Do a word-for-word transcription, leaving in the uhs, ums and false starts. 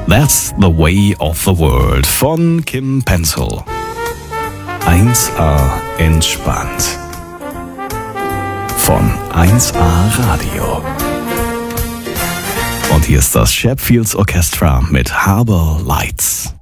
That's the Way of the World von Kim Pencil. eins A entspannt. Von eins A Radio. Und hier ist das Shep Fields Orchestra mit Harbor Lights.